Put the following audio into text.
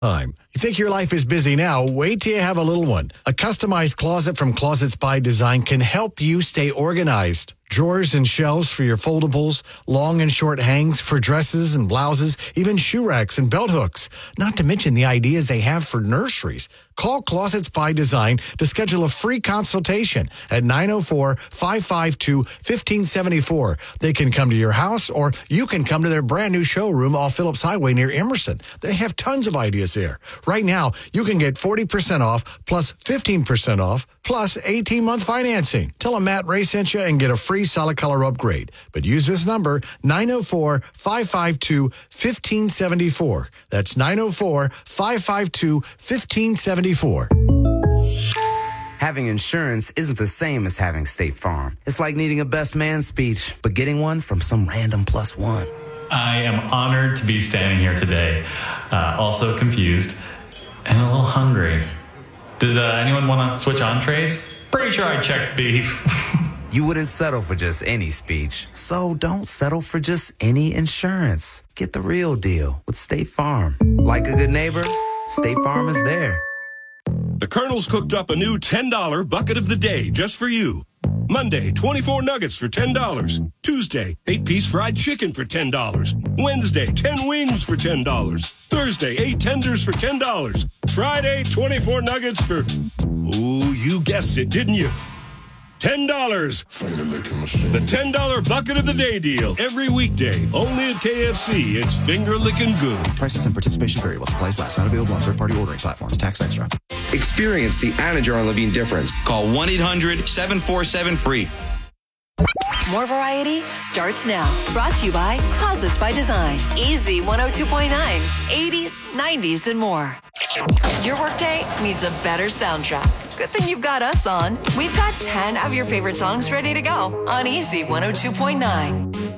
Time. You think your life is busy now? Wait till you have a little one. A customized closet from Closets by Design can help you stay organized. Drawers and shelves for your foldables, long and short hangs for dresses and blouses, even shoe racks and belt hooks. Not to mention the ideas they have for nurseries. Call Closets by Design to schedule a free consultation at 904-552-1574. They can come to your house or you can come to their brand new showroom off Phillips Highway near Emerson. They have tons of ideas there. Right now, you can get 40% off plus 15% off plus 18-month financing. Tell them Matt Ray sent you and get a free solid color upgrade. But use this number, 904-552-1574. That's 904-552-1574. Having insurance isn't the same as having State Farm. It's like needing a best man speech, but getting one from some random plus one. I am honored to be standing here today, also confused and a little hungry. Does anyone want to switch entrees? Pretty sure I checked beef. You wouldn't settle for just any speech, so don't settle for just any insurance. Get the real deal with State Farm. Like a good neighbor, State Farm is there. The Colonel's cooked up a new $10 bucket of the day just for you. Monday, 24 nuggets for $10. Tuesday, 8-piece fried chicken for $10. Wednesday, 10 wings for $10. Thursday, 8 tenders for $10. Friday, 24 nuggets for... Ooh, you guessed it, didn't you? $10. The $10 bucket of the day deal. Every weekday, only at KFC. It's finger-licking good. Prices and participation vary while supplies last. Not available on third-party ordering platforms. Tax extra. Experience the Anna Jar and Levine difference. Call 1-800-747-FREE. More variety starts now. Brought to you by Closets by Design. Easy 102.9. 80s, 90s, and more. Your workday needs a better soundtrack. Good thing you've got us on. We've got 10 of your favorite songs ready to go on Easy 102.9.